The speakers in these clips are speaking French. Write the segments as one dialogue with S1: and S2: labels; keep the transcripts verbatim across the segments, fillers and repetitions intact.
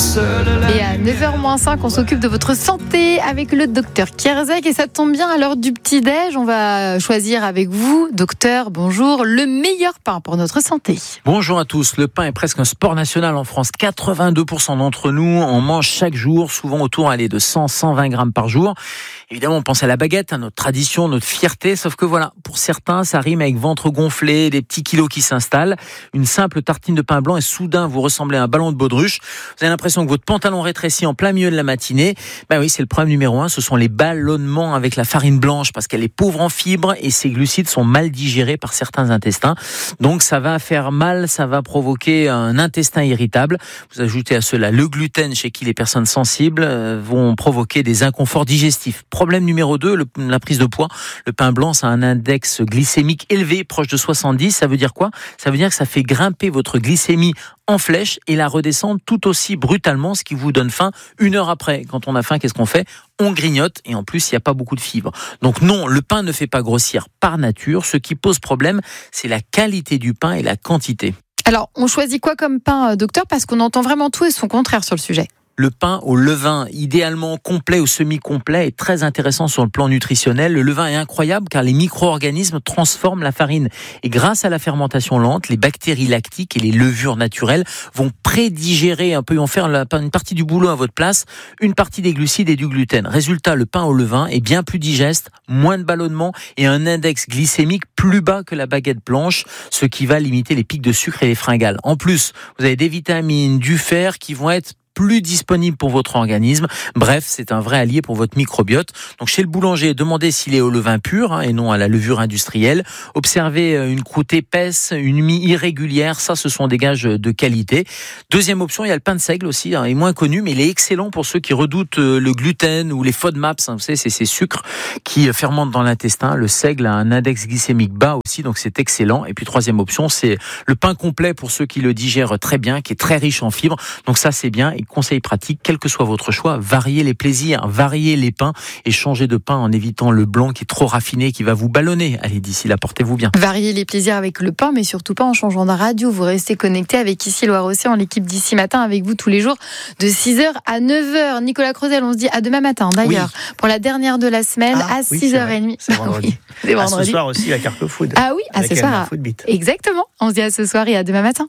S1: Et à neuf heures moins cinq, on s'occupe de votre santé avec le docteur Kierzek. Et ça tombe bien, à l'heure du petit-déj, on va choisir avec vous, docteur, bonjour, le meilleur pain pour notre santé.
S2: Bonjour à tous. Le pain est presque un sport national en France. quatre-vingt-deux pour cent d'entre nous en mangent chaque jour, souvent autour allez, de cent à cent vingt grammes par jour. Évidemment, on pense à la baguette, à notre tradition, notre fierté. Sauf que voilà, pour certains, ça rime avec ventre gonflé, des petits kilos qui s'installent. Une simple tartine de pain blanc et soudain, vous ressemblez à un ballon de baudruche. Vous avez l'impression que votre pantalon rétrécit en plein milieu de la matinée. Ben oui, c'est le problème numéro un. Ce sont les ballonnements avec la farine blanche parce qu'elle est pauvre en fibres et ses glucides sont mal digérés par certains intestins. Donc, ça va faire mal, ça va provoquer un intestin irritable. Vous ajoutez à cela le gluten chez qui les personnes sensibles vont provoquer des inconforts digestifs. Problème numéro deux, le, la prise de poids. Le pain blanc, ça a un index glycémique élevé, proche de soixante-dix. Ça veut dire quoi ? Ça veut dire que ça fait grimper votre glycémie en flèche et la redescendre tout aussi brutalement, ce qui vous donne faim une heure après. Quand on a faim, qu'est-ce qu'on fait ? On grignote et en plus, il n'y a pas beaucoup de fibres. Donc non, le pain ne fait pas grossir par nature. Ce qui pose problème, c'est la qualité du pain et la quantité.
S1: Alors, on choisit quoi comme pain, docteur ? Parce qu'on entend vraiment tout et son contraire sur le sujet.
S2: Le pain au levain, idéalement complet ou semi-complet, est très intéressant sur le plan nutritionnel. Le levain est incroyable car les micro-organismes transforment la farine. Et grâce à la fermentation lente, les bactéries lactiques et les levures naturelles vont prédigérer un peu, vont faire une partie du boulot à votre place, une partie des glucides et du gluten. Résultat, le pain au levain est bien plus digeste, moins de ballonnement et un index glycémique plus bas que la baguette blanche, ce qui va limiter les pics de sucre et les fringales. En plus, vous avez des vitamines, du fer qui vont être plus disponible pour votre organisme. Bref, c'est un vrai allié pour votre microbiote. Donc, chez le boulanger, demandez s'il est au levain pur hein, et non à la levure industrielle. Observez une croûte épaisse, une mie irrégulière. Ça, ce sont des gages de qualité. Deuxième option, il y a le pain de seigle aussi. Hein, il est moins connu, mais il est excellent pour ceux qui redoutent le gluten ou les FODMAPs. Hein, vous savez, c'est ces sucres qui fermentent dans l'intestin. Le seigle a un index glycémique bas aussi, donc c'est excellent. Et puis, troisième option, c'est le pain complet pour ceux qui le digèrent très bien, qui est très riche en fibres. Donc ça, c'est bien. Conseil pratique, quel que soit votre choix, variez les plaisirs, variez les pains et changez de pain en évitant le blanc qui est trop raffiné, qui va vous ballonner. Allez, d'ici là, portez-vous bien.
S1: Variez les plaisirs avec le pain, mais surtout pas en changeant de radio. Vous restez connectés avec Ici Loire-Océan, l'équipe d'Ici Matin avec vous tous les jours de six heures à neuf heures. Nicolas Creusel, on se dit à demain matin d'ailleurs, oui. Pour la dernière de la semaine
S3: ah,
S1: à
S3: oui,
S1: six heures trente.
S3: C'est vendredi.
S1: Oui, c'est vendredi.
S3: À ce soir aussi, la carte food.
S1: Ah oui, à ce soir. Exactement. On se dit à ce soir et à demain matin.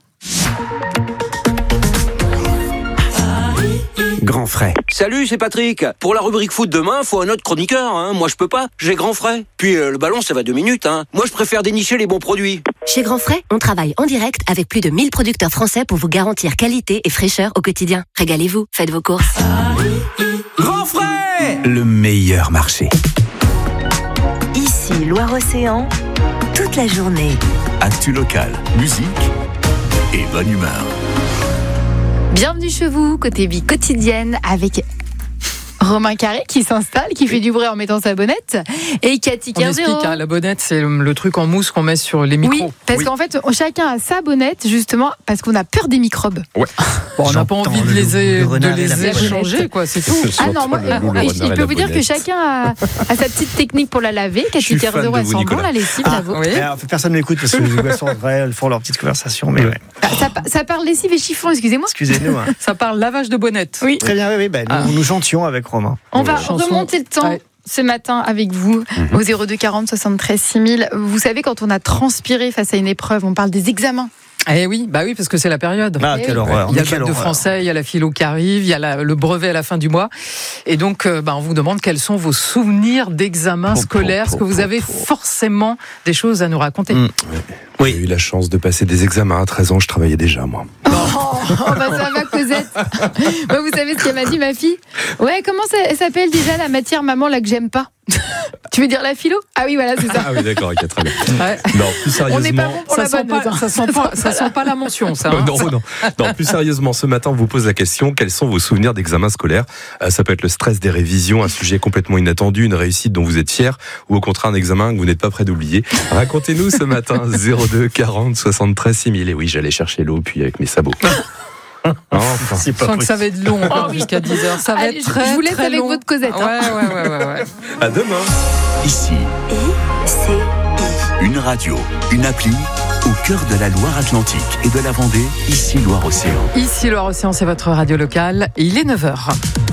S4: Grand frais.
S5: Salut, c'est Patrick. Pour la rubrique foot demain, faut un autre chroniqueur. Hein. Moi, je peux pas. J'ai Grand frais. Puis euh, le ballon, ça va deux minutes. Hein. Moi, je préfère dénicher les bons produits.
S6: Chez Grand frais, on travaille en direct avec plus de mille producteurs français pour vous garantir qualité et fraîcheur au quotidien. Régalez-vous, faites vos courses.
S5: Grand frais,
S4: le meilleur marché.
S7: Ici, Loire-Océan, toute la journée.
S4: Actu local, musique et bonne humeur.
S1: Bienvenue chez vous, côté vie quotidienne, avec Romain Carré qui s'installe, qui fait du bruit en mettant sa bonnette, et Cathy Kerzero.
S8: On explique, hein, la bonnette, c'est le, le truc en mousse qu'on met sur les micros.
S1: Oui, parce oui. qu'en fait, chacun a sa bonnette, justement, parce qu'on a peur des microbes.
S8: Ouais. Bon, on n'a pas envie de les, é- de les échanger, quoi, c'est tout.
S1: Ah non, moi, il peut vous dire que chacun a, a sa petite technique pour la laver. Cathy Kerzero, elle sent bon la lessive,
S3: ah,
S1: la vôtre.
S3: Oui. Alors, personne ne m'écoute parce que les gens elles font leur petite conversation, mais ouais.
S1: Ça, ça parle lessive et chiffon, excusez-moi.
S3: Excusez-nous. Hein.
S8: Ça parle lavage de bonnette.
S1: Oui.
S3: Très bien, oui, oui. Ben, nous, ah. nous chantions avec Romain.
S1: On va remonter le temps. Ouais. Ce matin avec vous mmh. au zéro deux quarante soixante-treize six mille. Vous savez, quand on a transpiré face à une épreuve, on parle des examens.
S8: Eh oui, bah oui, parce que c'est la période.
S3: Ah, quelle horreur.
S8: Il y a le bac de français, il y a la philo qui arrive, il y a la, le brevet à la fin du mois. Et donc, euh, bah, on vous demande quels sont vos souvenirs d'examens scolaires. Est-ce que vous avez forcément des choses à nous raconter?
S9: mmh. Oui. J'ai eu la chance de passer des examens à treize ans, je travaillais déjà, moi.
S1: Oh, oh bah ça va, Cosette. Moi, vous savez ce qu'elle m'a dit, ma fille? Ouais, comment ça elle s'appelle déjà la matière, maman, là, que j'aime pas? Tu veux dire la philo? Ah oui, voilà, c'est ça.
S9: Ah oui, d'accord, ok, très bien.
S8: Ouais.
S9: Non, plus sérieusement.
S1: On n'est pas bon pour
S8: ça
S1: la
S8: sent
S1: bonne
S8: pas, ça sent pas, ça sent pas la mention, ça. Hein.
S9: Non, non, non. Plus sérieusement, ce matin, on vous pose la question, quels sont vos souvenirs d'examen scolaire? euh, Ça peut être le stress des révisions, un sujet complètement inattendu, une réussite dont vous êtes fier, ou au contraire un examen que vous n'êtes pas prêt d'oublier. Racontez-nous ce matin, zéro deux quarante soixante-treize six mille. Et oui, j'allais chercher l'eau, puis avec mes sabots.
S8: Enfin, je sens que ça va être long encore jusqu'à dix heures. Ça va
S1: Allez,
S8: être très,
S1: je vous laisse
S8: très
S1: avec
S8: long.
S1: votre Cosette. Hein.
S8: Ouais, ouais, ouais, ouais, ouais.
S9: À demain.
S4: Ici,
S7: I C I.
S4: une radio, une appli, Au cœur de la Loire-Atlantique et de la Vendée, ici Loire-Océan.
S8: Ici Loire-Océan, c'est votre radio locale. Et il est neuf heures.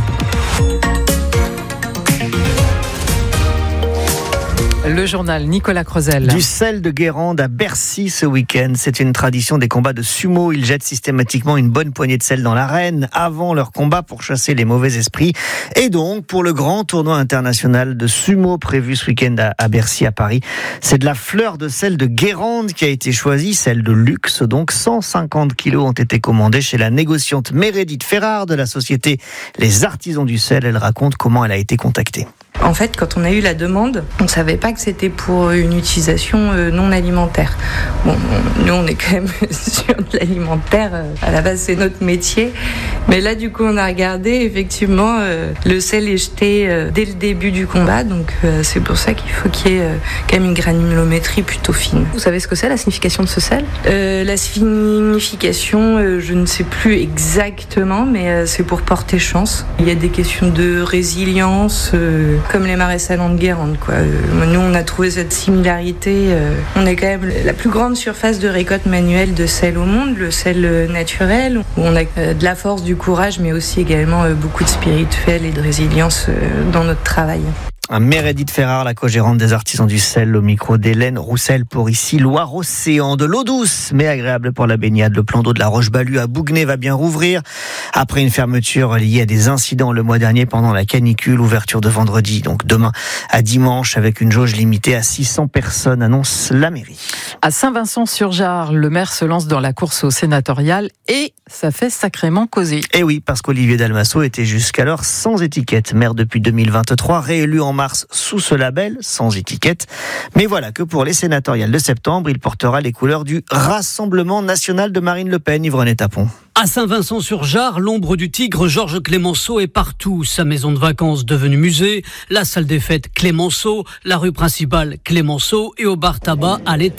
S8: Le journal Nicolas Crozel.
S3: Du sel de Guérande à Bercy ce week-end. C'est une tradition des combats de sumo. Ils jettent systématiquement une bonne poignée de sel dans l'arène avant leur combat pour chasser les mauvais esprits. Et donc, pour le grand tournoi international de sumo prévu ce week-end à Bercy, à Paris, c'est de la fleur de sel de Guérande qui a été choisie, celle de luxe. Donc, cent cinquante kilos ont été commandés chez la négociante Meredith Ferrard de la société Les Artisans du Sel. Elle raconte comment elle a été contactée.
S10: En fait, quand on a eu la demande, on ne savait pas que c'était pour une utilisation non alimentaire. Bon, nous, on est quand même sur de l'alimentaire. À la base, c'est notre métier. Mais là, du coup, on a regardé. Effectivement, le sel est jeté dès le début du combat. Donc, c'est pour ça qu'il faut qu'il y ait quand même une granulométrie plutôt fine.
S11: Vous savez ce que c'est, la signification de ce sel ?
S10: euh, La signification, je ne sais plus exactement, mais c'est pour porter chance. Il y a des questions de résilience, euh, comme les marais salants de Guérande, quoi. Euh, nous, on a trouvé cette similarité. Euh, on est quand même la plus grande surface de récolte manuelle de sel au monde, le sel naturel, où on a euh, de la force, du courage, mais aussi également euh, beaucoup de spirituel et de résilience euh, dans notre travail.
S3: Meredith Ferrard, la co-gérante des Artisans du Sel, au micro d'Hélène Roussel pour ici Loire-Océan. De l'eau douce, mais agréable pour la baignade. Le plan d'eau de la Roche-Balue à Bouguenais va bien rouvrir. Après une fermeture liée à des incidents le mois dernier pendant la canicule, ouverture de vendredi, donc demain à dimanche, avec une jauge limitée à six cents personnes, annonce la mairie.
S8: À Saint-Vincent-sur-Jard, le maire se lance dans la course au sénatorial et ça fait sacrément causer.
S3: Et oui, parce qu'Olivier Dalmasso était jusqu'alors sans étiquette. Maire depuis deux mille vingt-trois, réélu en mars sous ce label, sans étiquette. Mais voilà que pour les sénatoriales de septembre, il portera les couleurs du Rassemblement national de Marine Le Pen. Yvonne Tapon.
S12: À Saint-Vincent-sur-Jard, l'ombre du tigre Georges Clémenceau est partout. Sa maison de vacances devenue musée, la salle des fêtes Clémenceau, la rue principale Clémenceau et au bar tabac allée